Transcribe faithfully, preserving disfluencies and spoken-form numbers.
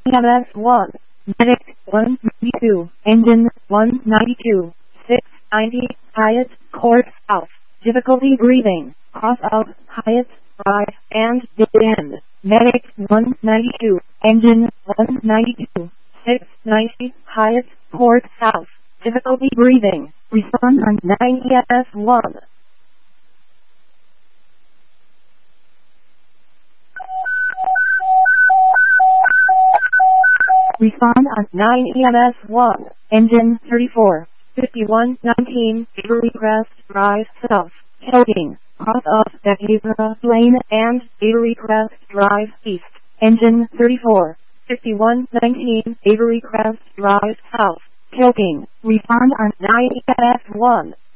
E M S one, Medic one ninety-two, Engine one ninety-two, six ninety, Hyatt Court South, difficulty breathing, cross out, Hyatt, Drive, and end. Medic one ninety-two, Engine one ninety-two, six ninety, Hyatt Court South, difficulty breathing, respond on nine E M S one. Respond on nine E M S one, Engine thirty-four, fifty-one nineteen, Avery Crest Drive South, Choking, cross off Beckhaven Lane and Avery Crest Drive East, Engine thirty-four, fifty-one nineteen, Avery Crest Drive South, Choking, respond on nine E M S one.